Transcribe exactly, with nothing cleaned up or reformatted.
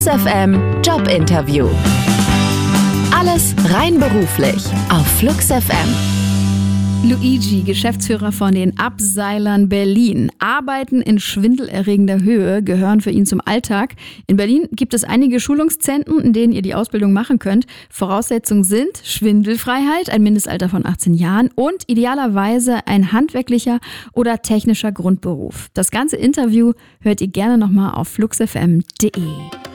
F M Jobinterview. Alles rein beruflich auf Flux F M. Luigi, Geschäftsführer von den Abseilern Berlin. Arbeiten in schwindelerregender Höhe gehören für ihn zum Alltag. In Berlin gibt es einige Schulungszentren, in denen ihr die Ausbildung machen könnt. Voraussetzungen sind Schwindelfreiheit, ein Mindestalter von achtzehn Jahren und idealerweise ein handwerklicher oder technischer Grundberuf. Das ganze Interview hört ihr gerne nochmal auf flux f m punkt d e.